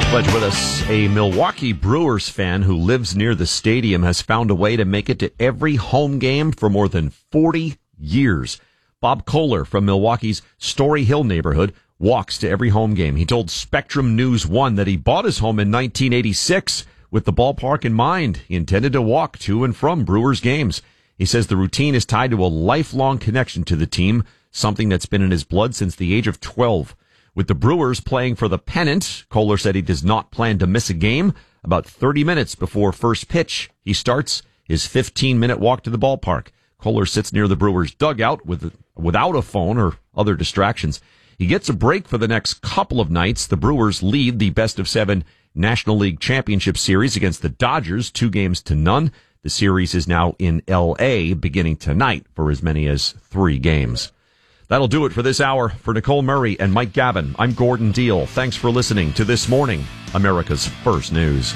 Pledge with us. A Milwaukee Brewers fan who lives near the stadium has found a way to make it to every home game for more than 40 years. Bob Kohler from Milwaukee's Story Hill neighborhood walks to every home game. He told Spectrum News 1 that he bought his home in 1986 with the ballpark in mind. He intended to walk to and from Brewers games. He says the routine is tied to a lifelong connection to the team, something that's been in his blood since the age of 12. With the Brewers playing for the pennant, Kohler said he does not plan to miss a game. About 30 minutes before first pitch, he starts his 15-minute walk to the ballpark. Kohler sits near the Brewers dugout without a phone or other distractions. He gets a break for the next couple of nights. The Brewers lead the best-of-7 National League Championship Series against the Dodgers, 2-0. The series is now in L.A. beginning tonight for as many as 3 games. That'll do it for this hour. For Nicole Murray and Mike Gavin, I'm Gordon Deal. Thanks for listening to This Morning, America's First News.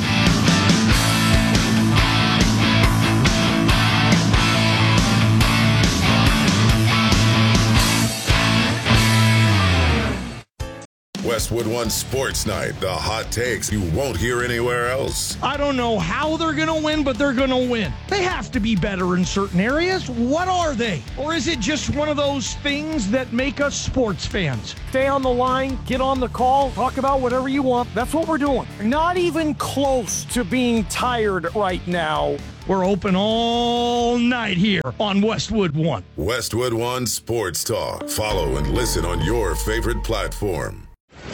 Westwood One Sports Night, the hot takes you won't hear anywhere else. I don't know how they're going to win, but they're going to win. They have to be better in certain areas. What are they? Or is it just one of those things that make us sports fans? Stay on the line, get on the call, talk about whatever you want. That's what we're doing. Not even close to being tired right now. We're open all night here on Westwood One. Westwood One Sports Talk. Follow and listen on your favorite platform.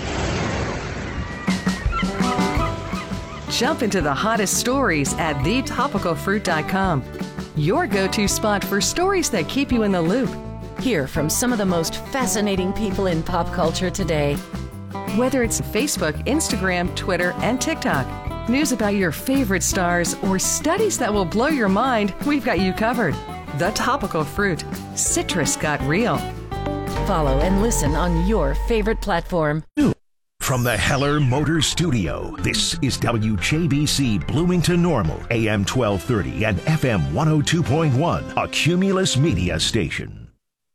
Jump into the hottest stories at thetopicalfruit.com. Your go-to spot for stories that keep you in the loop. Hear from some of the most fascinating people in pop culture today. Whether it's Facebook, Instagram, Twitter, and TikTok, news about your favorite stars, or studies that will blow your mind, we've got you covered. The Topical Fruit. Citrus got real. Follow and listen on your favorite platform. From the Heller Motor Studio, this is WJBC Bloomington Normal, AM 1230 and FM 102.1, a Cumulus Media station.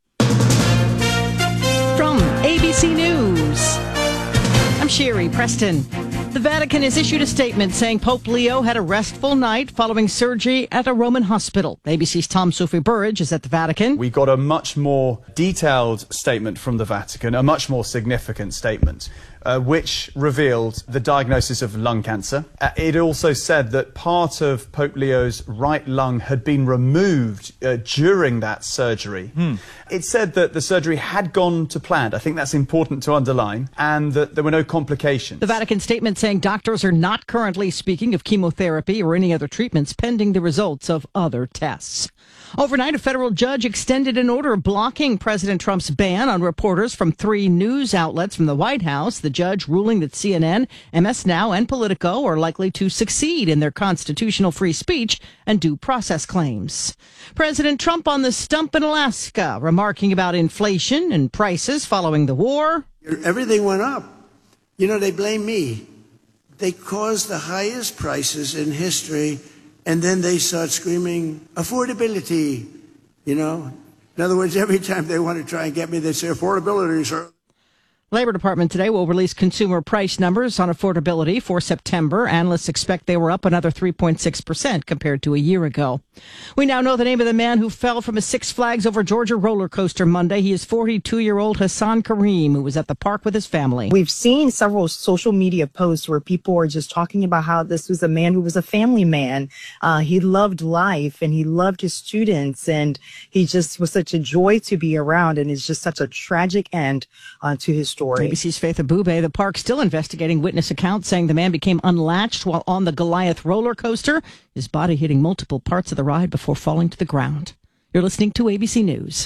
From ABC News, I'm Sherry Preston. The Vatican has issued a statement saying Pope Leo had a restful night following surgery at a Roman hospital. ABC's Tom Sophie Burridge is at the Vatican. We got a much more detailed statement from the Vatican, a much more significant statement, which revealed the diagnosis of lung cancer. It also said that part of Pope Leo's right lung had been removed during that surgery. It said that the surgery had gone to plan. I think that's important to underline, and that there were no complications. The Vatican statement saying doctors are not currently speaking of chemotherapy or any other treatments pending the results of other tests. Overnight, a federal judge extended an order blocking President Trump's ban on reporters from 3 news outlets from the White House. The judge ruling that CNN, MS Now, and Politico are likely to succeed in their constitutional free speech and due process claims. President Trump on the stump in Alaska, remarking about inflation and prices following the war. Everything went up. You know, they blame me. They caused the highest prices in history, and then they start screaming, affordability, you know. In other words, every time they want to try and get me, they say affordability, sir. Labor Department today will release consumer price numbers on affordability for September. Analysts expect they were up another 3.6% compared to a year ago. We now know the name of the man who fell from a Six Flags Over Georgia roller coaster Monday. He is 42-year-old Hassan Kareem, who was at the park with his family. We've seen several social media posts where people are just talking about how this was a man who was a family man. He loved life and he loved his students, and he just was such a joy to be around, and it's just such a tragic end to his story. ABC's Faith Abube. The park still investigating witness accounts saying the man became unlatched while on the Goliath roller coaster, his body hitting multiple parts of the ride before falling to the ground. You're listening to ABC News.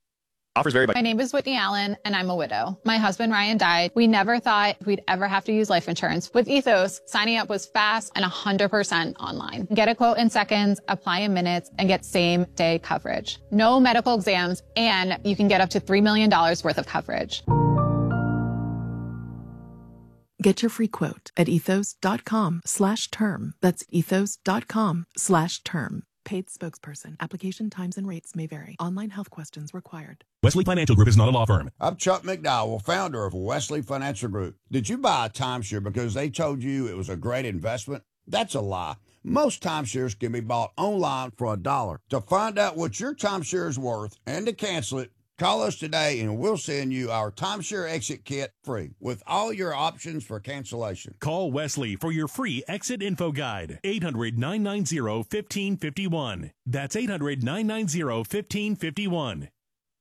My name is Whitney Allen, and I'm a widow. My husband, Ryan, died. We never thought we'd ever have to use life insurance. With Ethos, signing up was fast and 100% online. Get a quote in seconds, apply in minutes, and get same-day coverage. No medical exams, and you can get up to $3 million worth of coverage. Get your free quote at ethos.com/term. That's ethos.com/term. Paid spokesperson. Application times and rates may vary. Online health questions required. Wesley Financial Group is not a law firm. I'm Chuck McDowell, founder of Wesley Financial Group. Did you buy a timeshare because they told you it was a great investment? That's a lie. Most timeshares can be bought online for $1. To find out what your timeshare is worth and to cancel it, call us today and we'll send you our timeshare exit kit free with all your options for cancellation. Call Wesley for your free exit info guide. 800-990-1551. That's 800-990-1551.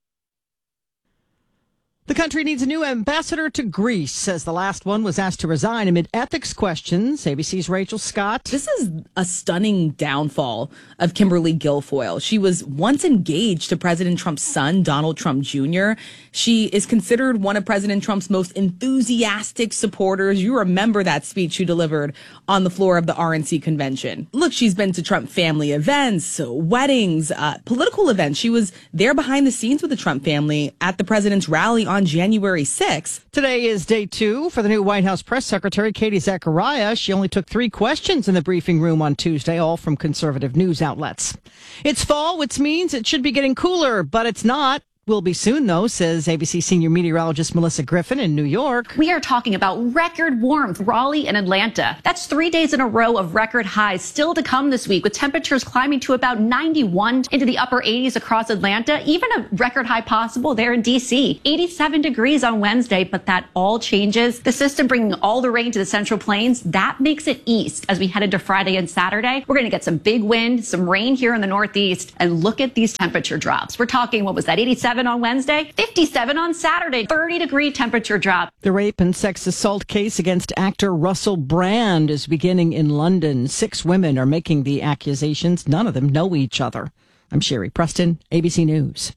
The country needs a new ambassador to Greece, says the last one was asked to resign amid ethics questions. ABC's Rachel Scott. This is a stunning downfall of Kimberly Guilfoyle. She was once engaged to President Trump's son, Donald Trump Jr. She is considered one of President Trump's most enthusiastic supporters. You remember that speech she delivered on the floor of the RNC convention. Look, she's been to Trump family events, weddings, political events. She was there behind the scenes with the Trump family at the president's rally on January 6th. Today is day 2 for the new White House press secretary, Katie Zachariah. She only took 3 questions in the briefing room on Tuesday, all from conservative news outlets. It's fall, which means it should be getting cooler, but it's not. Will be soon, though, says ABC senior meteorologist Melissa Griffin in New York. We are talking about record warmth, Raleigh and Atlanta. That's 3 days in a row of record highs still to come this week, with temperatures climbing to about 91 into the upper 80s across Atlanta, even a record high possible there in D.C. 87 degrees on Wednesday, but that all changes. The system bringing all the rain to the Central Plains, that makes it east as we head into Friday and Saturday. We're going to get some big wind, some rain here in the Northeast, and look at these temperature drops. We're talking, what was that, 87 on Wednesday, 57 on Saturday, 30-degree temperature drop. The rape and sex assault case against actor Russell Brand is beginning in London. 6 women are making the accusations. None of them know each other. I'm Sherry Preston, ABC News.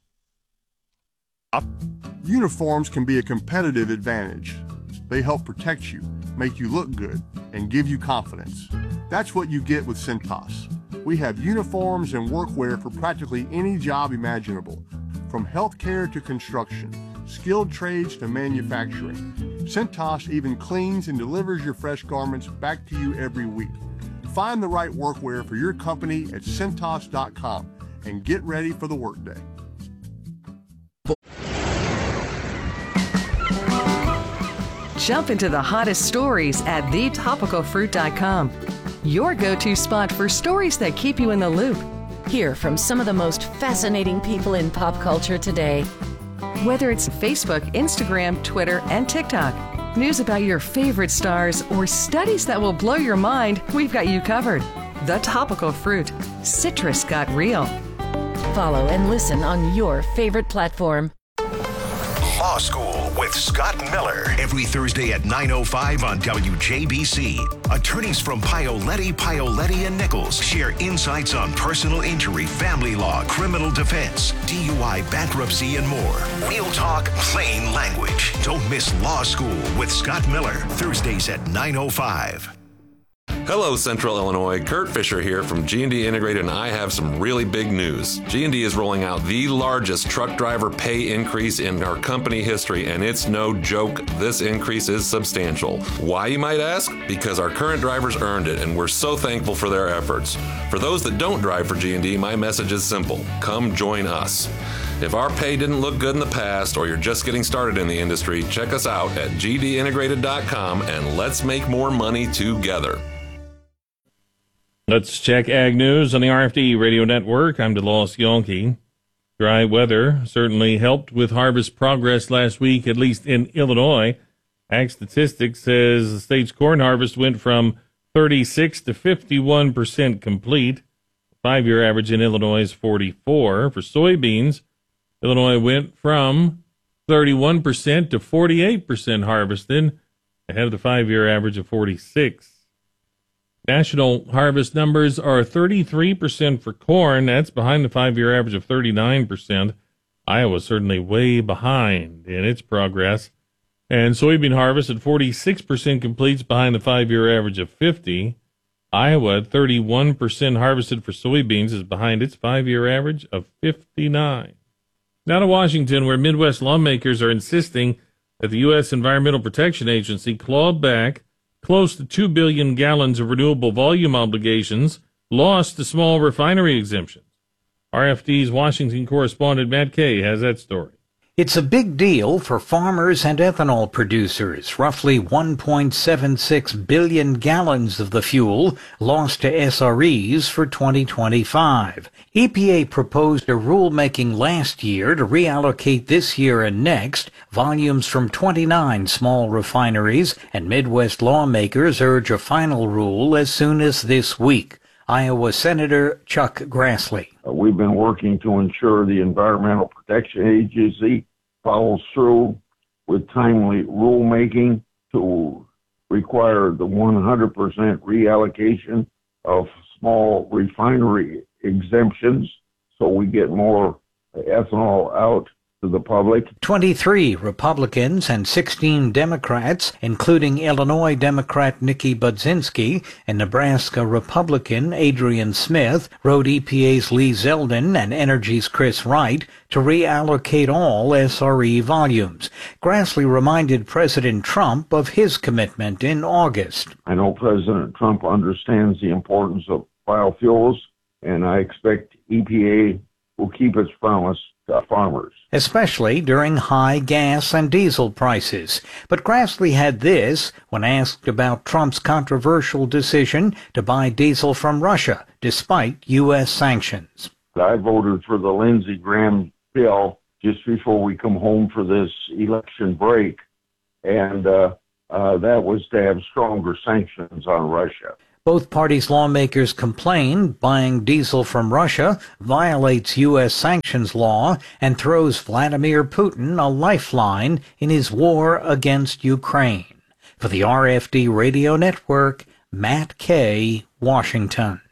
Uniforms can be a competitive advantage. They help protect you, make you look good, and give you confidence. That's what you get with Cintas. We have uniforms and workwear for practically any job imaginable. From healthcare to construction, skilled trades to manufacturing, Cintas even cleans and delivers your fresh garments back to you every week. Find the right workwear for your company at Cintas.com and get ready for the workday. Jump into the hottest stories at thetopicalfruit.com. Your go-to spot for stories that keep you in the loop. Hear from some of the most fascinating people in pop culture today. Whether it's Facebook, Instagram, Twitter, and TikTok, news about your favorite stars, or studies that will blow your mind, we've got you covered. The Topical Fruit. Citrus got real. Follow and listen on your favorite platform. Law School with Scott Miller. Every Thursday at 9:05 on WJBC. Attorneys from Paoletti, and Nichols share insights on personal injury, family law, criminal defense, DUI, bankruptcy, and more. Real talk, plain language. Don't miss Law School with Scott Miller. Thursdays at 9:05. Hello, Central Illinois. Kurt Fisher here from G&D Integrated, and I have some really big news. G&D is rolling out the largest truck driver pay increase in our company history, and it's no joke. This increase is substantial. Why, you might ask? Because our current drivers earned it, and we're so thankful for their efforts. For those that don't drive for G&D, my message is simple. Come join us. If our pay didn't look good in the past, or you're just getting started in the industry, check us out at gdintegrated.com, and let's make more money together. Let's check Ag News on the RFD Radio Network. I'm DeLoss Yonke. Dry weather certainly helped with harvest progress last week, at least in Illinois. Ag Statistics says the state's corn harvest went from 36 to 51% complete. 5-year average in Illinois is 44. For soybeans, Illinois went from 31% to 48% harvested, ahead of the 5-year average of 46. National harvest numbers are 33% for corn. That's behind the 5-year average of 39%. Iowa's certainly way behind in its progress. And soybean harvest at 46% completes behind the 5-year average of 50. Iowa at 31% harvested for soybeans is behind its 5-year average of 59. Now to Washington, where Midwest lawmakers are insisting that the U.S. Environmental Protection Agency claw back close to 2 billion gallons of renewable volume obligations lost the small refinery exemptions. RFD's Washington correspondent Matt Kay has that story. It's a big deal for farmers and ethanol producers. Roughly 1.76 billion gallons of the fuel lost to SREs for 2025. EPA proposed a rulemaking last year to reallocate this year and next volumes from 29 small refineries, and Midwest lawmakers urge a final rule as soon as this week. Iowa Senator Chuck Grassley. We've been working to ensure the Environmental Protection Agency follows through with timely rulemaking to require the 100% reallocation of small refinery exemptions so we get more ethanol out to the public. 23 Republicans and 16 Democrats, including Illinois Democrat Nikki Budzinski and Nebraska Republican Adrian Smith, wrote EPA's Lee Zeldin and Energy's Chris Wright to reallocate all SRE volumes. Grassley reminded President Trump of his commitment in August. I know President Trump understands the importance of biofuels, and I expect EPA will keep its promise to farmers, especially during high gas and diesel prices. But Grassley had this when asked about Trump's controversial decision to buy diesel from Russia, despite U.S. sanctions. I voted for the Lindsey Graham bill just before we come home for this election break, and that was to have stronger sanctions on Russia. Both parties' lawmakers complain buying diesel from Russia violates U.S. sanctions law and throws Vladimir Putin a lifeline in his war against Ukraine. For the RFD Radio Network, Matt Kay, Washington.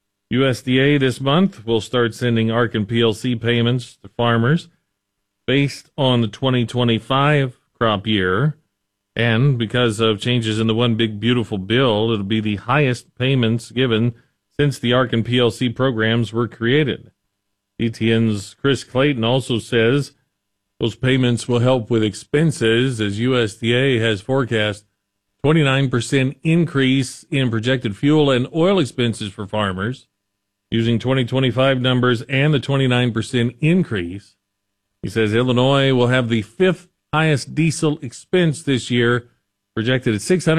USDA this month will start sending ARC and PLC payments to farmers based on the 2025 crop year. And because of changes in the One Big Beautiful Bill, it'll be the highest payments given since the ARC and PLC programs were created. DTN's Chris Clayton also says those payments will help with expenses, as USDA has forecast 29% increase in projected fuel and oil expenses for farmers. Using 2025 numbers and the 29% increase, he says Illinois will have the fifth highest diesel expense this year, projected at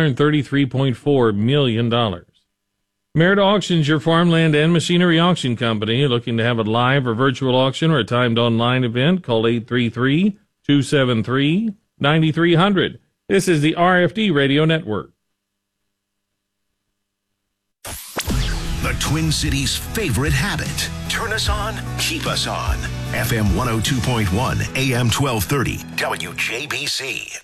$633.4 million. Merit Auctions, your farmland and machinery auction company. Looking to have a live or virtual auction or a timed online event? Call 833-273-9300. This is the RFD Radio Network. The Twin Cities' favorite habit. Turn us on, keep us on. FM 102.1, AM 1230, WJBC.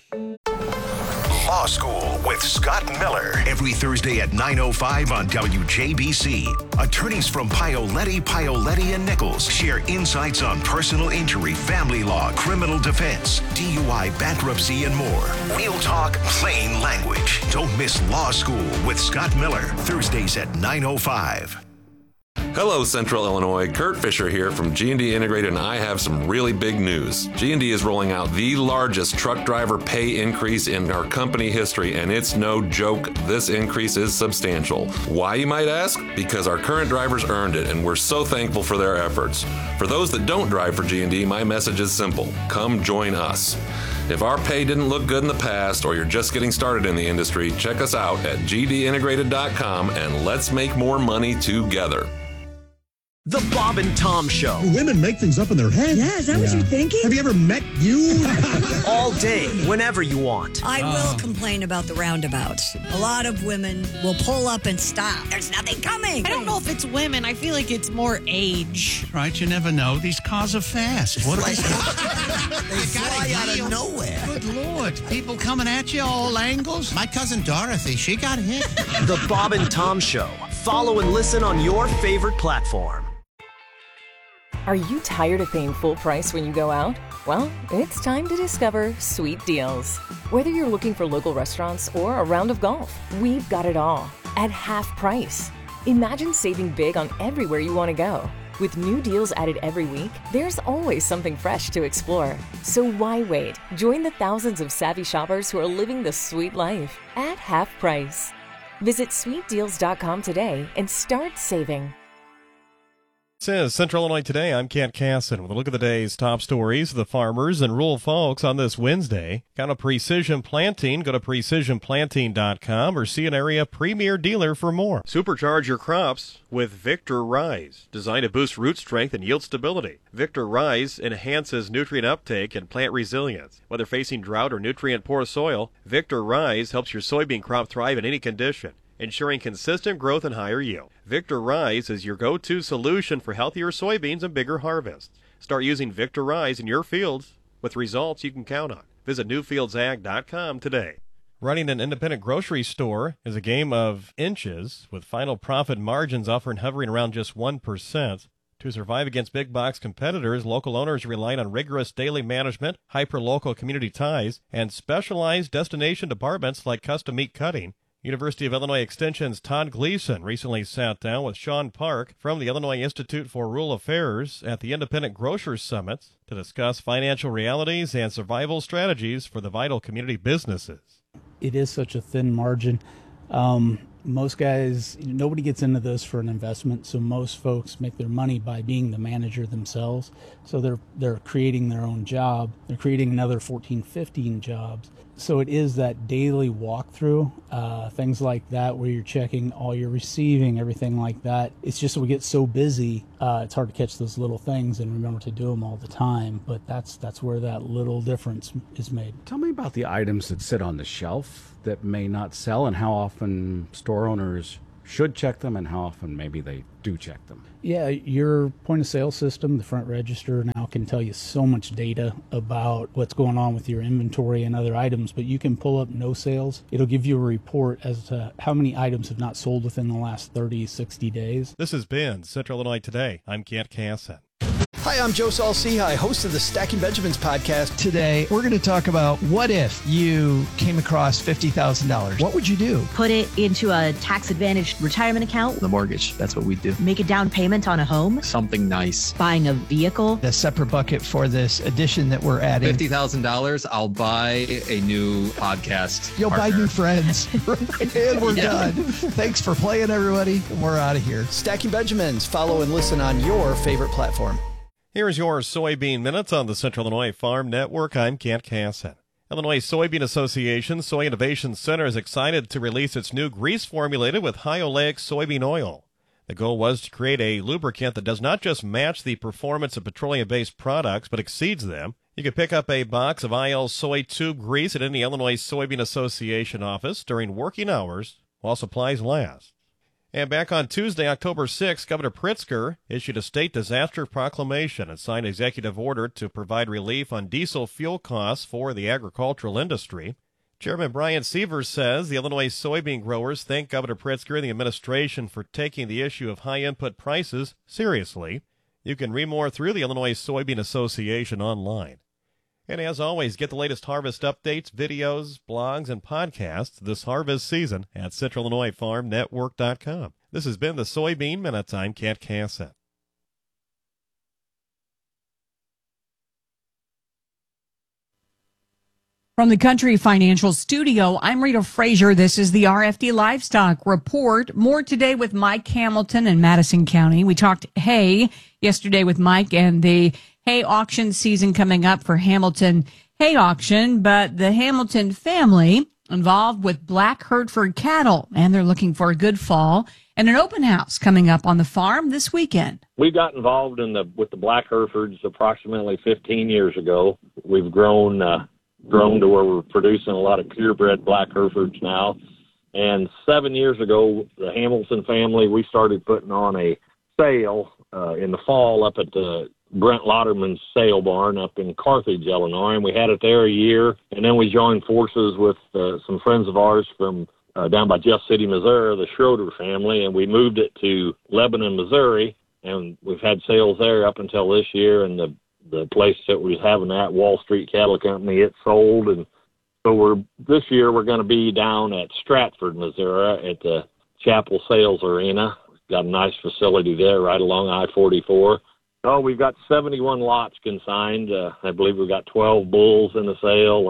Law School with Scott Miller. Every Thursday at 9:05 on WJBC. Attorneys from Paoletti, and Nichols share insights on personal injury, family law, criminal defense, DUI, bankruptcy, and more. Real talk, plain language. Don't miss Law School with Scott Miller. Thursdays at 9:05. Hello, Central Illinois. Kurt Fisher here from G&D Integrated, and I have some really big news. G&D is rolling out the largest truck driver pay increase in our company history, and it's no joke. This increase is substantial. Why, you might ask? Because our current drivers earned it, and we're so thankful for their efforts. For those that don't drive for G&D, my message is simple. Come join us. If our pay didn't look good in the past, or you're just getting started in the industry, check us out at gdintegrated.com, and let's make more money together. The Bob and Tom Show. Women make things up in their head. Yeah, is that what you're thinking? Have you ever met you? All day, whenever you want. I will complain about the roundabouts. A lot of women will pull up and stop. There's nothing coming. I don't know if it's women. I feel like it's more age. Right, you never know. These cars are fast. What They fly out of nowhere. Good Lord. People coming at you all angles. My cousin Dorothy, she got hit. The Bob and Tom Show. Follow and listen on your favorite platform. Are you tired of paying full price when you go out? Well, it's time to discover Sweet Deals. Whether you're looking for local restaurants or a round of golf, we've got it all at half price. Imagine saving big on everywhere you want to go. With new deals added every week, there's always something fresh to explore. So why wait? Join the thousands of savvy shoppers who are living the sweet life at half price. Visit sweetdeals.com today and start saving. This is Central Illinois Today. I'm Kent Casson with a look at the day's top stories of the farmers and rural folks on this Wednesday. Got a Precision Planting? Go to precisionplanting.com or see an area premier dealer for more. Supercharge your crops with Victor Rise, designed to boost root strength and yield stability. Victor Rise enhances nutrient uptake and plant resilience. Whether facing drought or nutrient-poor soil, Victor Rise helps your soybean crop thrive in any condition, ensuring consistent growth and higher yield. Victor Rise is your go-to solution for healthier soybeans and bigger harvests. Start using Victor Rise in your fields with results you can count on. Visit newfieldsag.com today. Running an independent grocery store is a game of inches, with final profit margins often hovering around just 1%. To survive against big box competitors, local owners rely on rigorous daily management, hyper-local community ties, and specialized destination departments like custom meat cutting. University of Illinois Extension's Todd Gleason recently sat down with Sean Park from the Illinois Institute for Rural Affairs at the Independent Grocers Summit to discuss financial realities and survival strategies for the vital community businesses. It is such a thin margin. Most guys, nobody gets into this for an investment, so most folks make their money by being the manager themselves. So they're creating their own job. They're creating another 14, 15 jobs. So it is that daily walkthrough, things like that, where you're checking all your receiving, everything like that. It's just we get so busy, it's hard to catch those little things and remember to do them all the time. But that's where that little difference is made. Tell me about the items that sit on the shelf that may not sell, and how often store owners should check them and how often maybe they do check them. Yeah, your point of sale system, the front register, now can tell you so much data about what's going on with your inventory and other items, but you can pull up no sales. It'll give you a report as to how many items have not sold within the last 30, 60 days. This has been Central Illinois Today. I'm Kent Casson. Hi, I'm Joe Saul-Sehy, host of the Stacking Benjamins podcast. Today, we're going to talk about what if you came across $50,000. What would you do? Put it into a tax-advantaged retirement account. The mortgage, that's what we do. Make a down payment on a home. Something nice. Buying a vehicle. A separate bucket for this addition that we're adding. $50,000, I'll buy a new podcast You'll partner. buy new friends. And we're done. Thanks for playing, everybody. We're out of here. Stacking Benjamins. Follow and listen on your favorite platform. Here's your Soybean Minutes on the Central Illinois Farm Network. I'm Kent Casson. Illinois Soybean Association Soy Innovation Center is excited to release its new grease formulated with high oleic soybean oil. The goal was to create a lubricant that does not just match the performance of petroleum-based products, but exceeds them. You can pick up a box of IL soy tube grease at any Illinois Soybean Association office during working hours while supplies last. And back on Tuesday, October 6th, Governor Pritzker issued a state disaster proclamation and signed an executive order to provide relief on diesel fuel costs for the agricultural industry. Chairman Brian Sievers says the Illinois soybean growers thank Governor Pritzker and the administration for taking the issue of high input prices seriously. You can read more through the Illinois Soybean Association online. And as always, get the latest harvest updates, videos, blogs, and podcasts this harvest season at CentralIllinoisFarmNetwork.com. This has been the Soybean Minute. I'm Kent Casson. From the Country Financial Studio, I'm Rita Frazier. This is the RFD Livestock Report. More today with Mike Hamilton in Madison County. We talked hay yesterday with Mike and the hay auction season coming up for Hamilton Hay Auction, but the Hamilton family involved with Black Hereford cattle, and they're looking for a good fall and an open house coming up on the farm this weekend. We got involved with the Black Herefords approximately 15 years ago. We've grown to where we're producing a lot of purebred Black Herefords now. And 7 years ago, the Hamilton family, we started putting on a sale in the fall up at the Brent Lauderman's sale barn up in Carthage, Illinois, and we had it there a year. And then we joined forces with some friends of ours from down by Jeff City, Missouri, the Schroeder family, and we moved it to Lebanon, Missouri, and we've had sales there up until this year. And the place that we was having that, Wall Street Cattle Company, it sold. And so this year we're going to be down at Stratford, Missouri at the Chapel Sales Arena. We've got a nice facility there right along I-44. Oh, we've got 71 lots consigned. I believe we've got 12 bulls in the sale and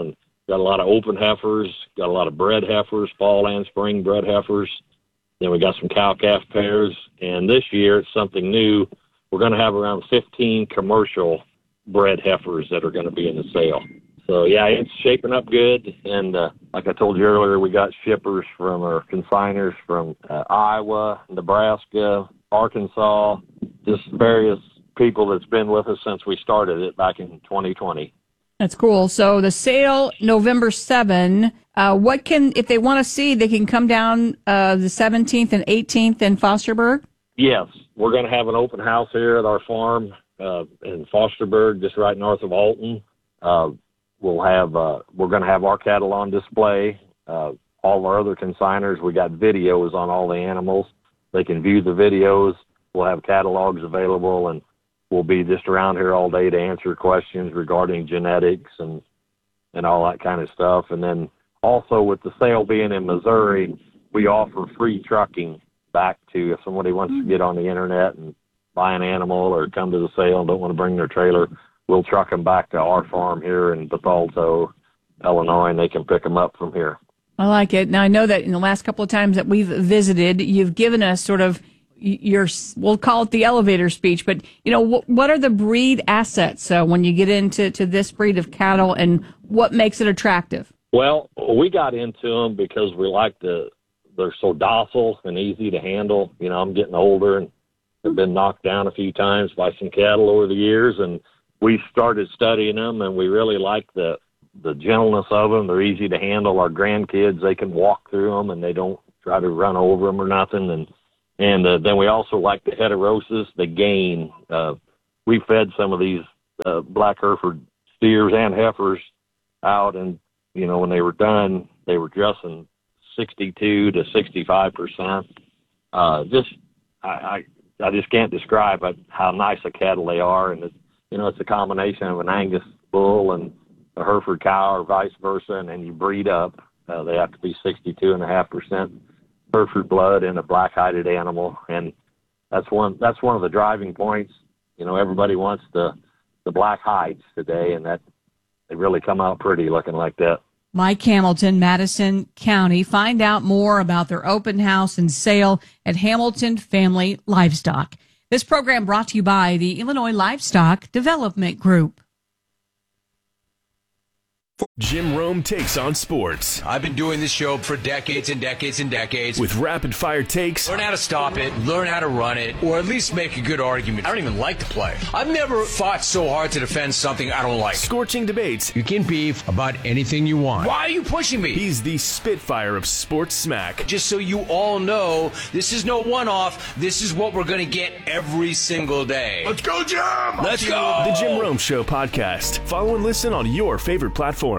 Got a lot of open heifers, got a lot of bred heifers, fall and spring bred heifers. Then we got some cow-calf pairs. And this year, it's something new. We're going to have around 15 commercial bred heifers that are going to be in the sale. So, yeah, it's shaping up good. And like I told you earlier, we got shippers or consigners from Iowa, Nebraska, Arkansas, just various people that's been with us since we started it back in 2020. That's cool. So the sale, November 7, if they want to see, they can come down the 17th and 18th in Fosterburg? Yes. We're going to have an open house here at our farm in Fosterburg, just right north of Alton. We're going to have our cattle on display. All our other consigners, we got videos on all the animals. They can view the videos. We'll have catalogs available, and we'll be just around here all day to answer questions regarding genetics and all that kind of stuff. And then also with the sale being in Missouri, we offer free trucking back to if somebody wants to get on the internet and buy an animal or come to the sale and don't want to bring their trailer, we'll truck them back to our farm here in Bethalto, Illinois, and they can pick them up from here. I like it. Now, I know that in the last couple of times that we've visited, you've given us sort of we'll call it the elevator speech, but, what are the breed assets when you get into this breed of cattle, and what makes it attractive? Well, we got into them because we like they're so docile and easy to handle. I'm getting older and have been knocked down a few times by some cattle over the years, and we started studying them, and we really like the gentleness of them. They're easy to handle. Our grandkids, they can walk through them, and they don't try to run over them or nothing, and then we also like the heterosis, the gain. We fed some of these black Hereford steers and heifers out, and, when they were done, they were dressing 62 to 65%. I just can't describe how nice a cattle they are, and it's a combination of an Angus bull and a Hereford cow or vice versa, and then you breed up. They have to be 62.5% Hereford blood in a black-hided animal, and that's one of the driving points. Everybody wants the black hides today, and that they really come out pretty looking like that. Mike Hamilton, Madison County. Find out more about their open house and sale at Hamilton Family Livestock. This program brought to you by the Illinois Livestock Development Group. Jim Rome takes on sports. I've been doing this show for decades and decades and decades. With rapid-fire takes. Learn how to stop it, learn how to run it, or at least make a good argument. I don't even like to play. I've never fought so hard to defend something I don't like. Scorching debates. You can beef about anything you want. Why are you pushing me? He's the Spitfire of sports smack. Just so you all know, this is no one-off. This is what we're going to get every single day. Let's go, Jim! Let's go! The Jim Rome Show podcast. Follow and listen on your favorite platform.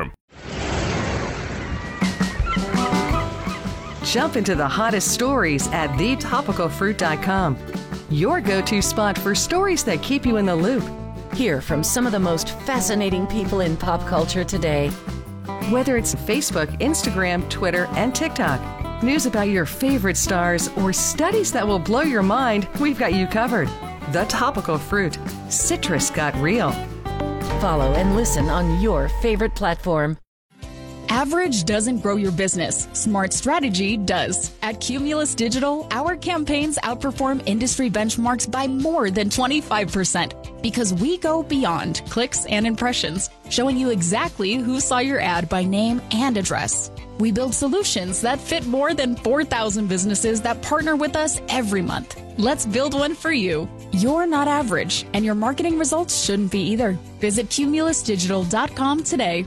Jump into the hottest stories at thetopicalfruit.com. Your go-to spot for stories that keep you in the loop. Hear from some of the most fascinating people in pop culture today. Whether it's Facebook, Instagram, Twitter, and TikTok, news about your favorite stars, or studies that will blow your mind, we've got you covered. The Topical Fruit. Citrus got real. Follow and listen on your favorite platform. Average doesn't grow your business. Smart strategy does. At Cumulus Digital, our campaigns outperform industry benchmarks by more than 25% because we go beyond clicks and impressions, showing you exactly who saw your ad by name and address. We build solutions that fit more than 4,000 businesses that partner with us every month. Let's build one for you. You're not average, and your marketing results shouldn't be either. Visit cumulusdigital.com today.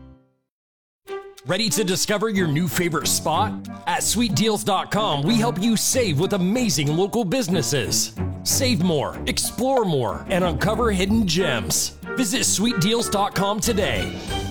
Ready to discover your new favorite spot? At sweetdeals.com, we help you save with amazing local businesses. Save more, explore more, and uncover hidden gems. Visit sweetdeals.com today.